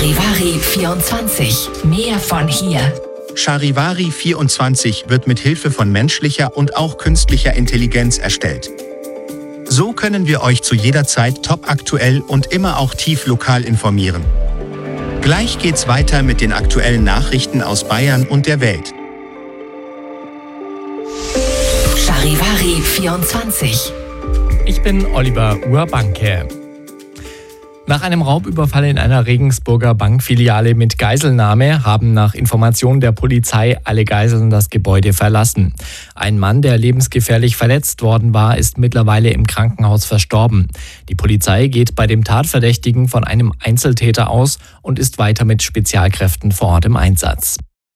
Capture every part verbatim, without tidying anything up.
Charivari vierundzwanzig. Mehr von hier. Charivari vierundzwanzig wird mit Hilfe von menschlicher und auch künstlicher Intelligenz erstellt. So können wir euch zu jeder Zeit topaktuell und immer auch tief lokal informieren. Gleich geht's weiter mit den aktuellen Nachrichten aus Bayern und der Welt. Charivari vierundzwanzig. Ich bin Oliver Urbanke. Nach einem Raubüberfall in einer Regensburger Bankfiliale mit Geiselnahme haben nach Informationen der Polizei alle Geiseln das Gebäude verlassen. Ein Mann, der lebensgefährlich verletzt worden war, ist mittlerweile im Krankenhaus verstorben. Die Polizei geht bei dem Tatverdächtigen von einem Einzeltäter aus und ist weiter mit Spezialkräften vor Ort im Einsatz.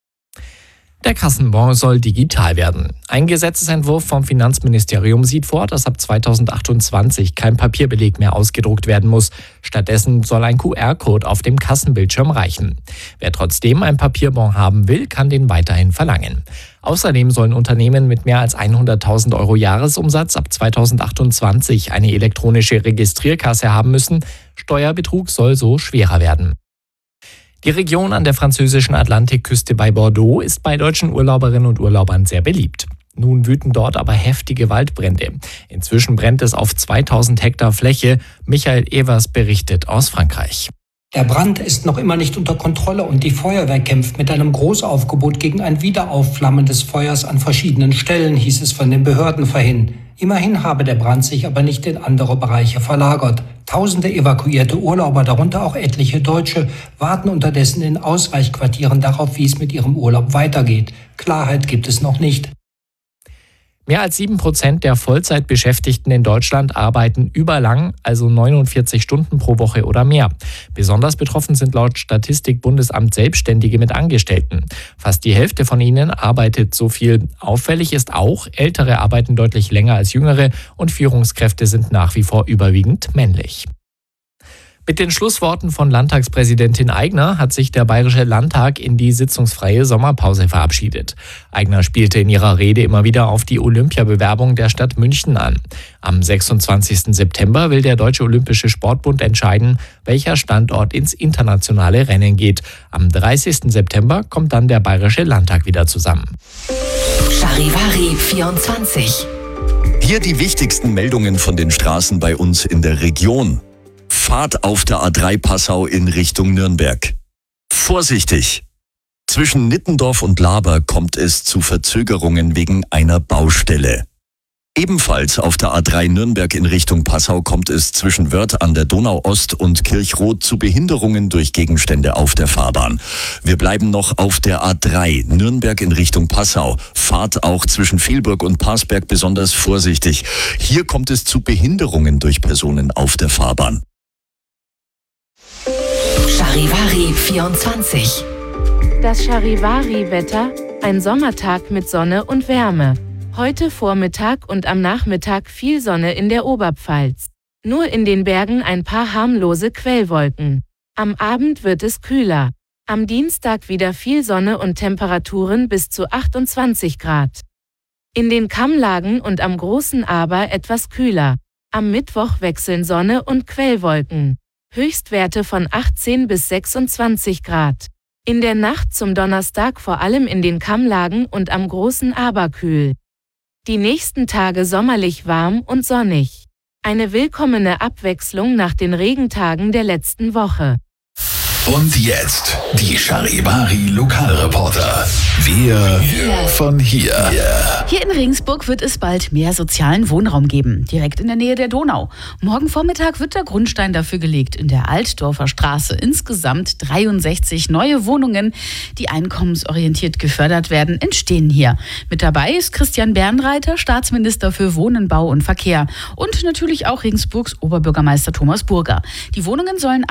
Der Kassenbon soll digital werden. Ein Gesetzesentwurf vom Finanzministerium sieht vor, dass ab zweitausendachtundzwanzig kein Papierbeleg mehr ausgedruckt werden muss. Stattdessen soll ein Q R-Code auf dem Kassenbildschirm reichen. Wer trotzdem ein Papierbon haben will, kann den weiterhin verlangen. Außerdem sollen Unternehmen mit mehr als hunderttausend Euro Jahresumsatz ab zweitausendachtundzwanzig eine elektronische Registrierkasse haben müssen. Steuerbetrug soll so schwerer werden. Die Region an der französischen Atlantikküste bei Bordeaux ist bei deutschen Urlauberinnen und Urlaubern sehr beliebt. Nun wüten dort aber heftige Waldbrände. Inzwischen brennt es auf zweitausend Hektar Fläche. Michael Evers berichtet aus Frankreich. Der Brand ist noch immer nicht unter Kontrolle und die Feuerwehr kämpft mit einem Großaufgebot gegen ein Wiederaufflammen des Feuers an verschiedenen Stellen, hieß es von den Behörden vorhin. Immerhin habe der Brand sich aber nicht in andere Bereiche verlagert. Tausende evakuierte Urlauber, darunter auch etliche Deutsche, warten unterdessen in Ausweichquartieren darauf, wie es mit ihrem Urlaub weitergeht. Klarheit gibt es noch nicht. Mehr als sieben Prozent der Vollzeitbeschäftigten in Deutschland arbeiten überlang, also neunundvierzig Stunden pro Woche oder mehr. Besonders betroffen sind laut Statistik-Bundesamt Selbstständige mit Angestellten. Fast die Hälfte von ihnen arbeitet so viel. Auffällig ist auch, Ältere arbeiten deutlich länger als Jüngere und Führungskräfte sind nach wie vor überwiegend männlich. Mit den Schlussworten von Landtagspräsidentin Aigner hat sich der Bayerische Landtag in die sitzungsfreie Sommerpause verabschiedet. Aigner spielte in ihrer Rede immer wieder auf die Olympiabewerbung der Stadt München an. Am sechsundzwanzigsten September will der Deutsche Olympische Sportbund entscheiden, welcher Standort ins internationale Rennen geht. Am dreißigsten September kommt dann der Bayerische Landtag wieder zusammen. Charivari vierundzwanzig. Hier die wichtigsten Meldungen von den Straßen bei uns in der Region. Fahrt auf der A drei Passau in Richtung Nürnberg. Vorsichtig! Zwischen Nittendorf und Laber kommt es zu Verzögerungen wegen einer Baustelle. Ebenfalls auf der A drei Nürnberg in Richtung Passau kommt es zwischen Wörth an der Donau-Ost und Kirchroth zu Behinderungen durch Gegenstände auf der Fahrbahn. Wir bleiben noch auf der A drei Nürnberg in Richtung Passau. Fahrt auch zwischen Vielburg und Parsberg besonders vorsichtig. Hier kommt es zu Behinderungen durch Personen auf der Fahrbahn. Charivari vierundzwanzig. Das Charivari-Wetter, ein Sommertag mit Sonne und Wärme. Heute Vormittag und am Nachmittag viel Sonne in der Oberpfalz. Nur in den Bergen ein paar harmlose Quellwolken. Am Abend wird es kühler. Am Dienstag wieder viel Sonne und Temperaturen bis zu achtundzwanzig Grad. In den Kammlagen und am Großen Aber etwas kühler. Am Mittwoch wechseln Sonne und Quellwolken. Höchstwerte von achtzehn bis sechsundzwanzig Grad. In der Nacht zum Donnerstag vor allem in den Kammlagen und am Großen Aber kühl. Die nächsten Tage sommerlich warm und sonnig. Eine willkommene Abwechslung nach den Regentagen der letzten Woche. Und jetzt die Charivari Lokalreporter. Wir yeah. von hier. Yeah. Hier in Regensburg wird es bald mehr sozialen Wohnraum geben, direkt in der Nähe der Donau. Morgen Vormittag wird der Grundstein dafür gelegt in der Altdorfer Straße. Insgesamt dreiundsechzig neue Wohnungen, die einkommensorientiert gefördert werden, entstehen hier. Mit dabei ist Christian Bernreiter, Staatsminister für Wohnen, Bau und Verkehr. Und natürlich auch Regensburgs Oberbürgermeister Thomas Burger. Die Wohnungen sollen